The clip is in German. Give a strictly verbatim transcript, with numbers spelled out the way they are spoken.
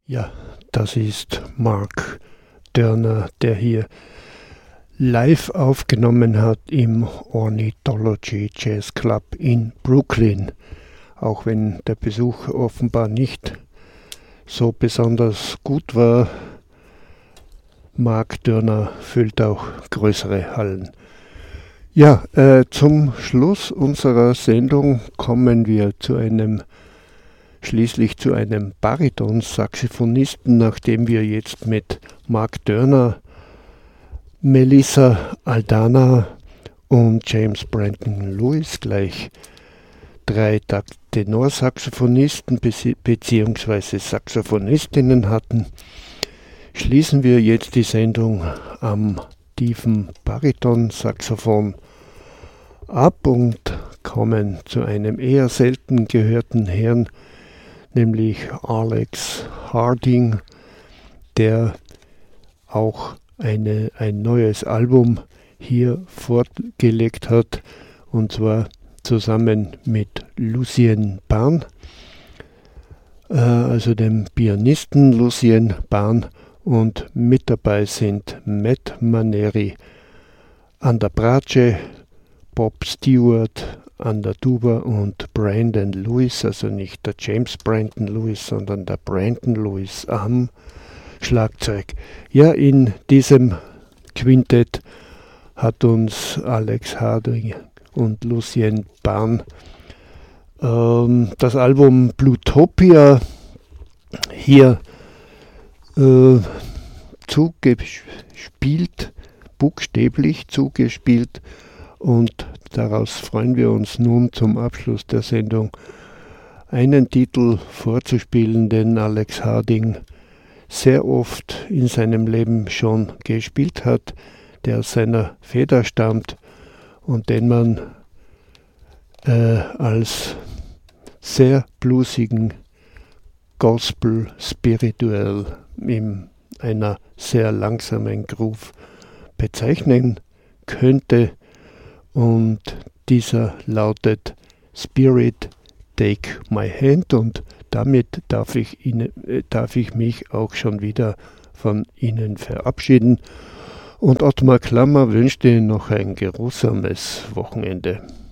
Ja, das ist Mark Dörner, der hier live aufgenommen hat im Ornithology Jazz Club in Brooklyn. Auch wenn der Besuch offenbar nicht so besonders gut war, Mark Dörner füllt auch größere Hallen. Ja, äh, zum Schluss unserer Sendung kommen wir zu einem schließlich zu einem Bariton-Saxophonisten, nachdem wir jetzt mit Mark Dörner, Melissa Aldana und James Brandon Lewis gleich drei Tenorsaxophonisten bzw. Saxophonistinnen hatten, schließen wir jetzt die Sendung am tiefen Bariton-Saxophon ab und kommen zu einem eher selten gehörten Herrn, nämlich Alex Harding, der auch eine, ein neues Album hier vorgelegt hat, und zwar zusammen mit Lucien Baan, äh, also dem Pianisten Lucien Baan, und mit dabei sind Matt Maneri an der Bratsche, Bob Stewart an der Tuba und Brandon Lewis, also nicht der James Brandon Lewis, sondern der Brandon Lewis am Schlagzeug. Ja, in diesem Quintett hat uns Alex Harding und Lucien Baan ähm, das Album Bluetopia hier äh, zugespielt, buchstäblich zugespielt, und daraus freuen wir uns nun zum Abschluss der Sendung einen Titel vorzuspielen, den Alex Harding sehr oft in seinem Leben schon gespielt hat, der aus seiner Feder stammt und den man äh, als sehr bluesigen Gospel spirituell in einer sehr langsamen Groove bezeichnen könnte. Und dieser lautet Spirit, Take My Hand, und damit darf ich, Ihnen, äh, darf ich mich auch schon wieder von Ihnen verabschieden. Und Ottmar Klammer wünscht Ihnen noch ein geruhsames Wochenende.